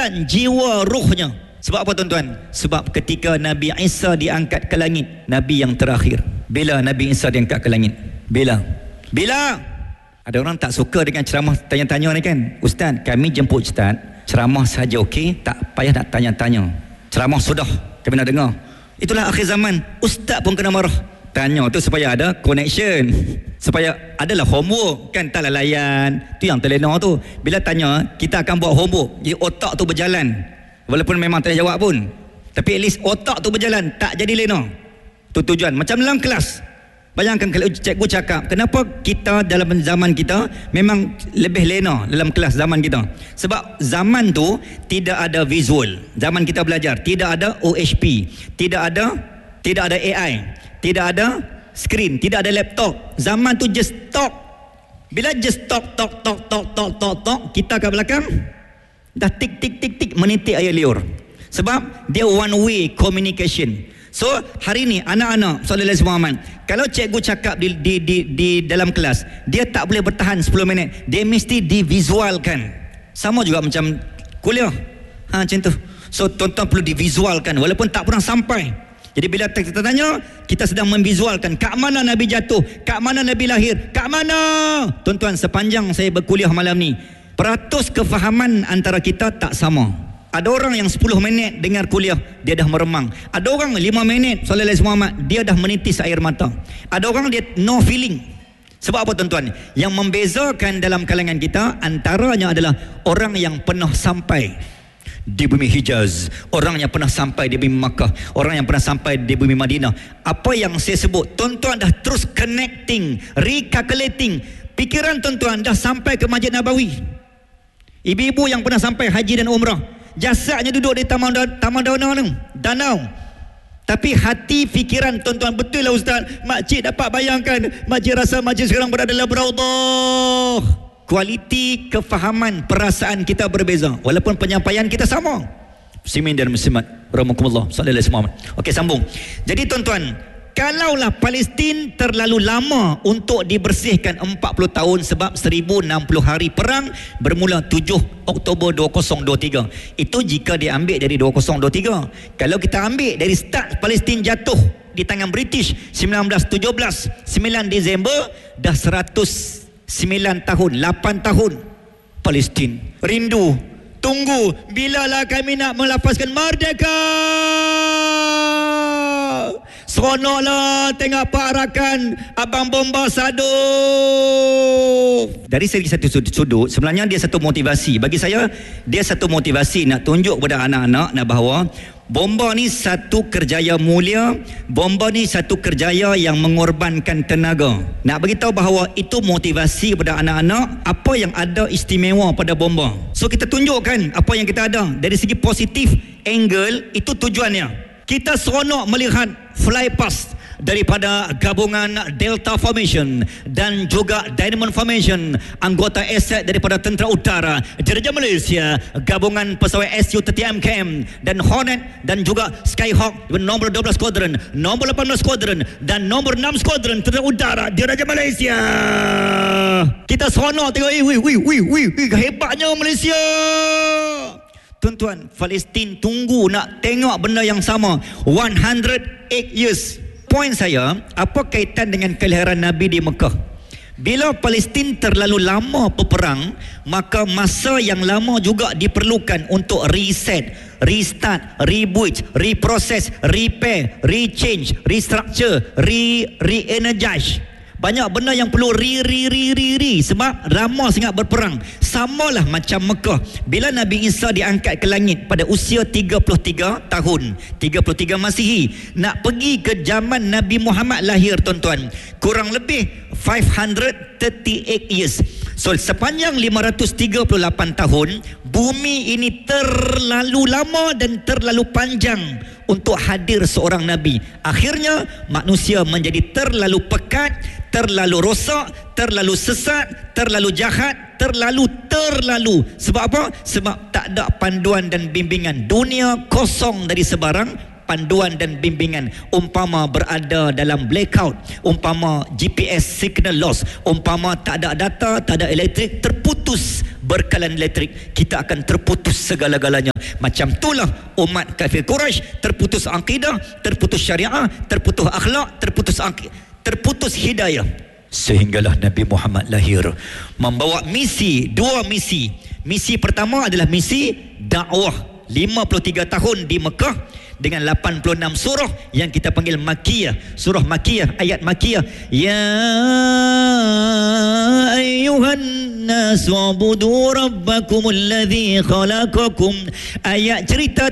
kekuatan jiwa ruhnya. Sebab apa tuan-tuan? Sebab ketika Nabi Isa diangkat ke langit, Nabi yang terakhir. Bila Nabi Isa diangkat ke langit? Bila? Ada orang tak suka dengan ceramah tanya-tanya ni kan? Ustaz, kami jemput Ustaz, ceramah saja okey, tak payah nak tanya-tanya. Ceramah sudah, kami nak dengar. Itulah akhir zaman. Ustaz pun kena marah. Tanya tu supaya ada connection, supaya adalah homework kan, taklah layan. Tu yang terlena tu. Bila tanya, kita akan buat homework, jadi otak tu berjalan. Walaupun memang tak ada jawab pun, tapi at least otak tu berjalan, tak jadi lena. Tu tujuan. Macam dalam kelas, bayangkan kalau cikgu cakap, kenapa kita dalam zaman kita memang lebih lena dalam kelas zaman kita? Sebab zaman tu tidak ada visual. Zaman kita belajar tidak ada OHP, tidak ada AI, tidak ada skrin, tidak ada laptop. Zaman tu just talk. Bila just talk, kita ke belakang dah tik menitik air liur. Sebab dia one way communication. So hari ni anak-anak sallallahu alaihi wasallam, kalau cikgu cakap di dalam kelas, dia tak boleh bertahan 10 minit. Dia mesti divisualkan. Sama juga macam kuliah. Macam tu. So tuan-tuan perlu divisualkan walaupun tak pernah sampai. Jadi bila kita tanya, kita sedang memvisualkan kat mana Nabi jatuh, kat mana Nabi lahir, kat mana. Tuan-tuan, sepanjang saya berkuliah malam ni, peratus kefahaman antara kita tak sama. Ada orang yang 10 minit dengar kuliah, dia dah meremang. Ada orang 5 minit sallallahu alaihi wasallam, dia dah menitis air mata. Ada orang dia no feeling. Sebab apa tuan-tuan? Yang membezakan dalam kalangan kita antaranya adalah orang yang pernah sampai di bumi Hijaz, orang yang pernah sampai di bumi Makkah, orang yang pernah sampai di bumi Madinah. Apa yang saya sebut, tuan-tuan dah terus connecting, recalculating. Pikiran tuan-tuan dah sampai ke Masjid Nabawi. Ibu-ibu yang pernah sampai haji dan umrah, jasadnya duduk di taman danau. Tapi hati fikiran tuan-tuan, betul lah Ustaz, makcik dapat bayangkan, makcik rasa makcik sekarang berada dalam Raudhah. Kualiti kefahaman perasaan kita berbeza walaupun penyampaian kita sama. Muslimin dan muslimat rahimakumullah sallallahu alaihi wasallam. Okey, sambung. Jadi tuan-tuan, kalaulah Palestin terlalu lama untuk dibersihkan 40 tahun sebab 1060 hari perang bermula 7 Oktober 2023. Itu jika diambil dari 2023. Kalau kita ambil dari start Palestin jatuh di tangan British 1917, 9 Disember, dah 9 tahun, 8 tahun Palestin rindu, tunggu bilalah kami nak melafazkan merdeka. Seronoklah tengok Pak Rakan, Abang Bomba Sado. Dari segi satu sudut, sebenarnya dia satu motivasi. Bagi saya, dia satu motivasi nak tunjuk kepada anak-anak nak bahawa bomba ni satu kerjaya mulia, bomba ni satu kerjaya yang mengorbankan tenaga. Nak beritahu bahawa itu motivasi kepada anak-anak apa yang ada istimewa pada bomba. So kita tunjukkan apa yang kita ada. Dari segi positif angle, itu tujuannya. Kita seronok melihat fly past daripada gabungan Delta Formation dan juga Diamond Formation, anggota aset daripada Tentera Udara Diraja Malaysia, gabungan pesawat Su-30MKM dan Hornet dan juga Skyhawk nombor 12 Squadron, nombor 18 Squadron dan nombor 6 Squadron Tentera Udara Diraja Malaysia. Kita seronok tengok, hebatnya Malaysia. Tuan-tuan, Palestin tunggu nak tengok benda yang sama. 108 years. Poin saya, apa kaitan dengan kelahiran Nabi di Mekah? Bila Palestin terlalu lama berperang, maka masa yang lama juga diperlukan untuk reset, restart, reboot, reprocess, repair, rechange, restructure, re-energize. Banyak benda yang perlu sebab lama sangat berperang. Samalah macam Mekah. Bila Nabi Isa diangkat ke langit pada usia 33 tahun, 33 Masihi, nak pergi ke zaman Nabi Muhammad lahir tuan-tuan, kurang lebih 538 years. So sepanjang 538 tahun, bumi ini terlalu lama dan terlalu panjang untuk hadir seorang Nabi. Akhirnya manusia menjadi terlalu pekat, terlalu rosak, terlalu sesat, terlalu jahat, terlalu. Sebab apa? Sebab tak ada panduan dan bimbingan. Dunia kosong dari sebarang panduan dan bimbingan. Umpama berada dalam blackout, umpama GPS signal loss, umpama tak ada data, tak ada elektrik, terputus berkalan elektrik, kita akan terputus segala-galanya. Macam itulah umat kafir Quraisy, terputus akidah, terputus syariah, terputus akhlak, terputus hidayah. Sehinggalah Nabi Muhammad lahir membawa misi, dua misi. Misi pertama adalah misi dakwah, 53 tahun di Mekah dengan 86 surah yang kita panggil Makkiyah. Surah Makkiyah, ayat Makkiyah. Ya ayyuhan nas ubudu rabbakumul ladzi khalaqakum. Ayat cerita